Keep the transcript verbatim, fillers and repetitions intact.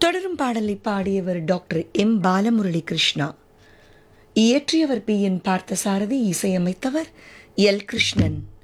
தொடரும் பாடலை பாடியவர் டாக்டர் எம் பாலமுரளி கிருஷ்ணா. இயற்றியவர் பி என் பார்த்தசாரதி, இசையமைத்தவர் எல் கிருஷ்ணன்.